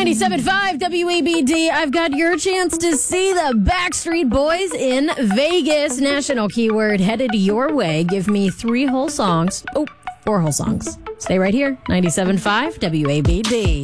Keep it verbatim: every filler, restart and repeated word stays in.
ninety-seven point five W A B D. I've got your chance to see the Backstreet Boys in Vegas. National keyword headed your way. Give me three whole songs. Oh, four whole songs. Stay right here. ninety-seven point five W A B D.